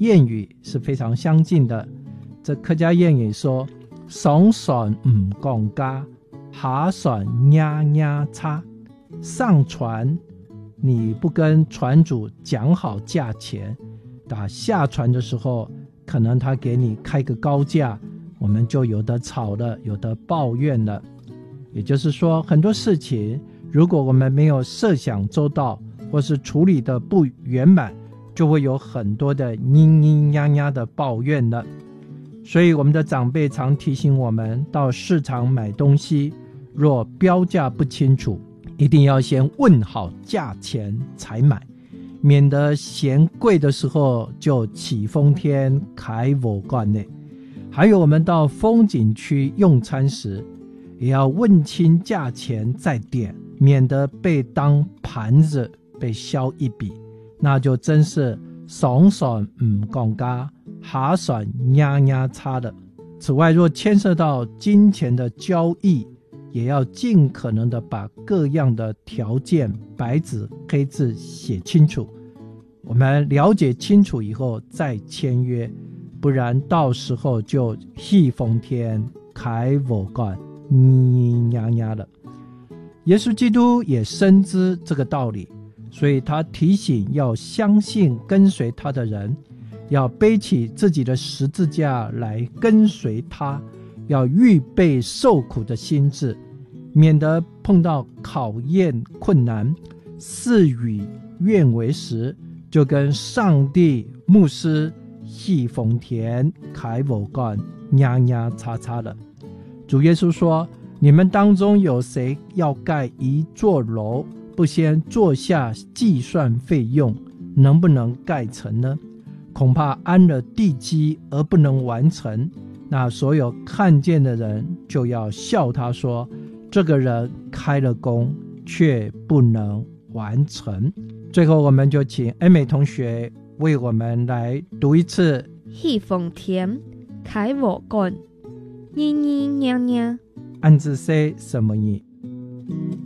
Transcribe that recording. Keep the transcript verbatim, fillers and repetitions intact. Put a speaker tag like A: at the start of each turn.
A: 谚语是非常相近的。这客家谚语说，上船唔讲价，下船呀呀差。上船你不跟船主讲好价钱，打下船的时候可能他给你开个高价，我们就有的吵了，有的抱怨了。也就是说，很多事情如果我们没有设想周到，或是处理的不圆满，就会有很多的嘤嘤呀呀的抱怨了。所以我们的长辈常提醒我们，到市场买东西，若标价不清楚，一定要先问好价钱才买，免得嫌贵的时候就起风天开我罐内。还有我们到风景区用餐时，也要问清价钱再点，免得被当盘子被削一笔，那就真是上船唔讲价，下船呀呀差了。此外，若牵涉到金钱的交易，也要尽可能的把各样的条件白纸黑字写清楚，我们了解清楚以后再签约，不然到时候就戏风天开我干嘤嘤呀呀了。耶稣基督也深知这个道理，所以他提醒要相信跟随他的人，要背起自己的十字架来跟随他，要预备受苦的心志，免得碰到考验困难，事与愿违时，就跟上帝牧师戏风田开我干呀呀叉叉了。主耶稣说，你们当中有谁要盖一座楼，不先坐下计算费用，能不能盖成呢？恐怕安了地基而不能完成，那所有看见的人就要笑他说，这个人开了工却不能完成。最后我们就请恩美同学为我们来读一次
B: 戏风田开我干嘤嘤呀呀。
A: 暗字说什么意？